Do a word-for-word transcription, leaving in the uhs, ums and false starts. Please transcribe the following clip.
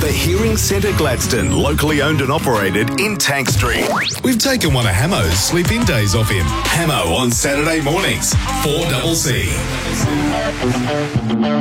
for Hearing Centre Gladstone, locally owned and operated in Tank Street. We've taken one of Hamo's sleep-in days off him. Hamo on Saturday mornings, four C C.